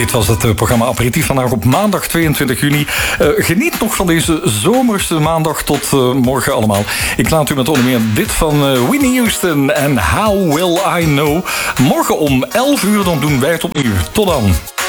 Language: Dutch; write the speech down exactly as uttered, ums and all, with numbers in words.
Dit was het uh, programma Aperitief vandaag op maandag tweeëntwintig juni. Uh, geniet nog van deze zomerse maandag. Tot uh, morgen allemaal. Ik laat u met onder meer dit van uh, Whitney Houston en How Will I Know. Morgen om elf uur dan doen wij het opnieuw. Tot dan.